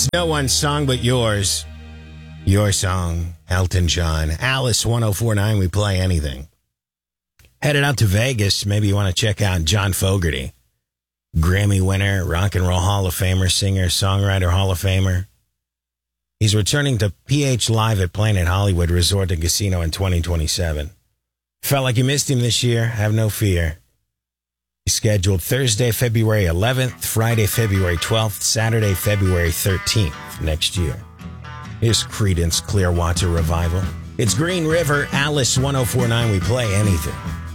No one's song but yours. Your song, Elton John. Alice 1049, we play anything. Headed out to Vegas. Maybe you want to check out John Fogerty. Grammy winner, Rock and Roll Hall of Famer, singer, songwriter, Hall of Famer. He's returning to PH Live at Planet Hollywood Resort and Casino in 2027. Felt like you missed him this year? Have no fear. He's scheduled Thursday, February 11th, Friday, February 12th, Saturday, February 13th next year. Here's Creedence Clearwater Revival. It's Green River, Alice 1049, we play anything.